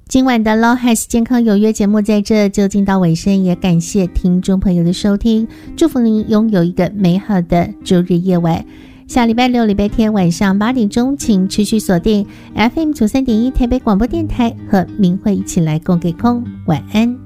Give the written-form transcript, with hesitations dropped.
今晚的 Law Has 健康有约节目在这就进到尾声，也感谢听众朋友的收听，祝福您拥有一个美好的周日夜晚。下礼拜六、礼拜天晚上8点钟，请持续锁定 FM 93.1台北广播电台，和明慧一起来共给空。晚安。